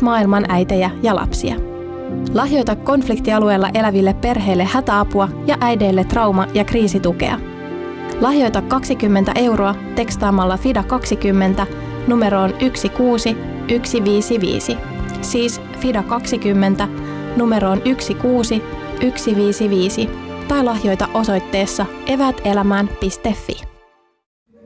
maailman äitejä ja lapsia. Lahjoita konfliktialueella eläville perheille hätäapua ja äideille trauma- ja kriisitukea. Lahjoita 20 € tekstaamalla FIDA20 numeroon 16155. Siis FIDA20 numeroon 16155 tai lahjoita osoitteessa evätelämään.fi.